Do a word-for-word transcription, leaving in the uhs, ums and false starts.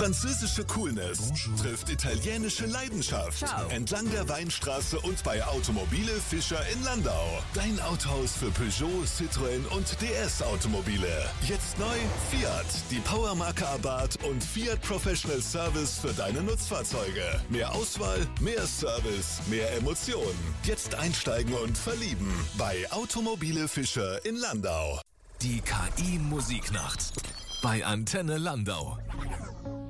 Französische Coolness Bonjour. Trifft italienische Leidenschaft. Ciao. Entlang der Weinstraße und bei Automobile Fischer in Landau. Dein Autohaus für Peugeot, Citroën und D S-Automobile. Jetzt neu Fiat, die Powermarke Abarth und Fiat Professional Service für deine Nutzfahrzeuge. Mehr Auswahl, mehr Service, mehr Emotionen. Jetzt einsteigen und verlieben bei Automobile Fischer in Landau. Die K I-Musiknacht bei Antenne Landau.